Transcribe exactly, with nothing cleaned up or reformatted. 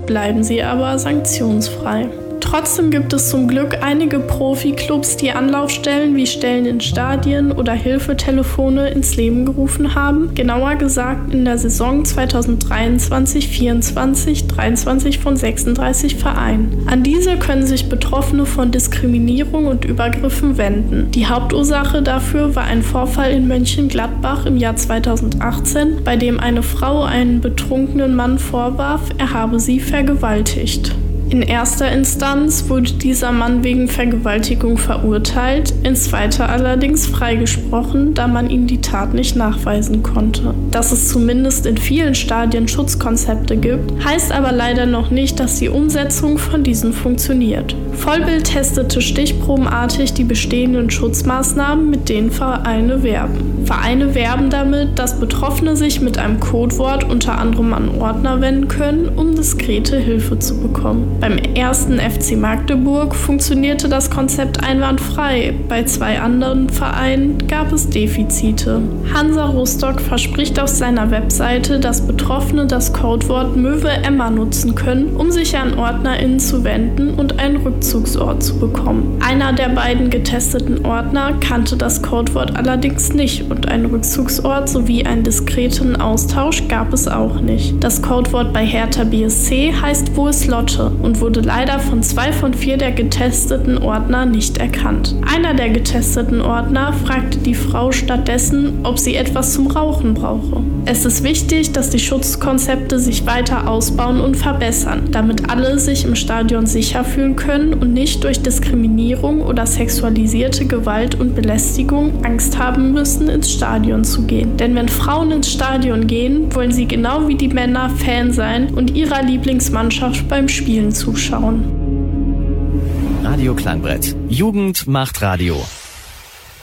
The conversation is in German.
bleiben sie aber sanktionsfrei. Trotzdem gibt es zum Glück einige Profiklubs, die Anlaufstellen wie Stellen in Stadien oder Hilfetelefone ins Leben gerufen haben. Genauer gesagt in der Saison zweitausenddreiundzwanzig vierundzwanzig dreiundzwanzig von sechsunddreißig Vereinen. An diese können sich Betroffene von Diskriminierung und Übergriffen wenden. Die Hauptursache dafür war ein Vorfall in Mönchengladbach im Jahr zweitausendachtzehn, bei dem eine Frau einen betrunkenen Mann vorwarf, er habe sie vergewaltigt. In erster Instanz wurde dieser Mann wegen Vergewaltigung verurteilt, in zweiter allerdings freigesprochen, da man ihm die Tat nicht nachweisen konnte. Dass es zumindest in vielen Stadien Schutzkonzepte gibt, heißt aber leider noch nicht, dass die Umsetzung von diesen funktioniert. Vollbild testete stichprobenartig die bestehenden Schutzmaßnahmen, mit denen Vereine werben. Vereine werben damit, dass Betroffene sich mit einem Codewort unter anderem an Ordner wenden können, um diskrete Hilfe zu bekommen. Beim ersten F C Magdeburg funktionierte das Konzept einwandfrei, bei zwei anderen Vereinen gab es Defizite. Hansa Rostock verspricht auf seiner Webseite, dass Betroffene das Codewort Möwe Emma nutzen können, um sich an OrdnerInnen zu wenden und einen Rückzugsort zu bekommen. Einer der beiden getesteten Ordner kannte das Codewort allerdings nicht und einen Rückzugsort sowie einen diskreten Austausch gab es auch nicht. Das Codewort bei Hertha B S C heißt Wo ist Lotte und wurde leider von zwei von vier der getesteten Ordner nicht erkannt. Einer der getesteten Ordner fragte die Frau stattdessen, ob sie etwas zum Rauchen brauche. Es ist wichtig, dass die Schutzkonzepte sich weiter ausbauen und verbessern, damit alle sich im Stadion sicher fühlen können und nicht durch Diskriminierung oder sexualisierte Gewalt und Belästigung Angst haben müssen, ins Stadion zu gehen. Denn wenn Frauen ins Stadion gehen, wollen sie genau wie die Männer Fan sein und ihrer Lieblingsmannschaft beim Spielen zuschauen. Radio Klangbrett. Jugend macht Radio.